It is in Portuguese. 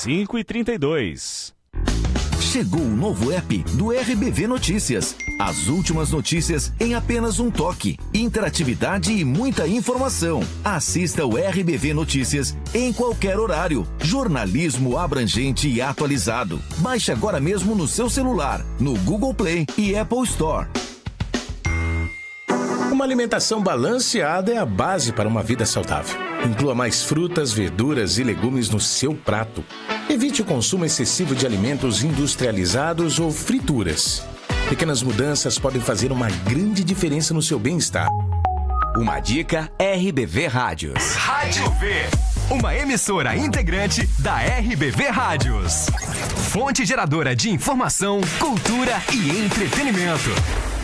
5h32. Chegou o novo app do RBV Notícias. As últimas notícias em apenas um toque. Interatividade e muita informação. Assista o RBV Notícias em qualquer horário. Jornalismo abrangente e atualizado. Baixe agora mesmo no seu celular, no Google Play e Apple Store. Uma alimentação balanceada é a base para uma vida saudável. Inclua mais frutas, verduras e legumes no seu prato. Evite o consumo excessivo de alimentos industrializados ou frituras. Pequenas mudanças podem fazer uma grande diferença no seu bem-estar. Uma dica RBV Rádios. Rádio V, uma emissora integrante da RBV Rádios. Fonte geradora de informação, cultura e entretenimento.